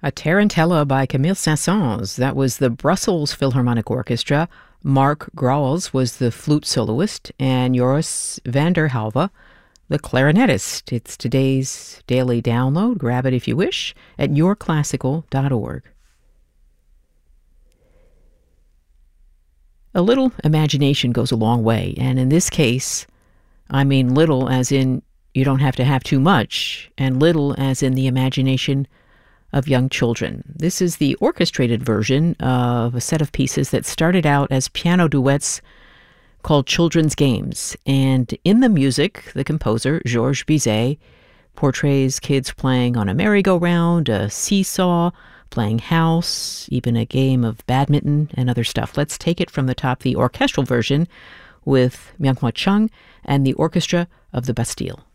A Tarantella by Camille Saint-Saëns. That was the Brussels Philharmonic Orchestra. Mark Grauls was the flute soloist, and Joris van der Halve, the clarinetist. It's today's daily download. Grab it if you wish at yourclassical.org. A little imagination goes a long way, and in this case, I mean little as in you don't have to have too much, and little as in the imagination of young children. This is the orchestrated version of a set of pieces that started out as piano duets called Children's Games. And in the music, the composer, Georges Bizet, portrays kids playing on a merry-go-round, a seesaw, playing house, even a game of badminton and other stuff. Let's take it from the top, the orchestral version with Myung-Hwa Chung and the Orchestra of the Bastille.